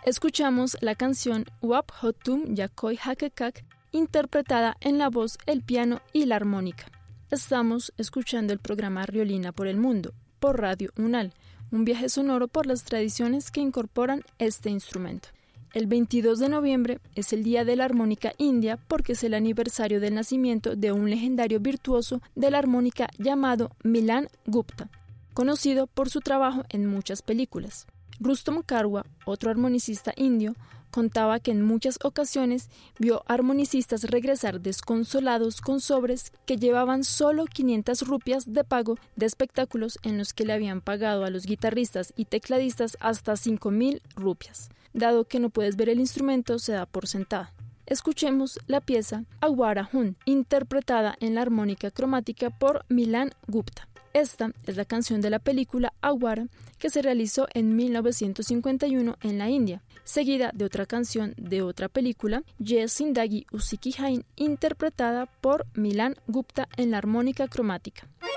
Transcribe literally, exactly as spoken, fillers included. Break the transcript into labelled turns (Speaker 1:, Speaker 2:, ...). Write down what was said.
Speaker 1: Escuchamos la canción Wap Hotum Yakoi Hakekak, interpretada en la voz, el piano y la armónica. Estamos escuchando el programa Riolina por el Mundo, por Radio UNAL, un viaje sonoro por las tradiciones que incorporan este instrumento. El veintidós de noviembre es el Día de la Armónica India porque es el aniversario del nacimiento de un legendario virtuoso de la armónica llamado Milan Gupta, conocido por su trabajo en muchas películas. Rustom Karwa, otro armonicista indio, contaba que en muchas ocasiones vio armonicistas regresar desconsolados con sobres que llevaban solo quinientas rupias de pago de espectáculos en los que le habían pagado a los guitarristas y tecladistas hasta cinco mil rupias. Dado que no puedes ver el instrumento, se da por sentada. Escuchemos la pieza Awara Hun, interpretada en la armónica cromática por Milan Gupta. Esta es la canción de la película Awara, que se realizó en mil novecientos cincuenta y uno en la India, seguida de otra canción de otra película, Ye Zindagi Usi Ki Hain, interpretada por Milan Gupta en la armónica cromática.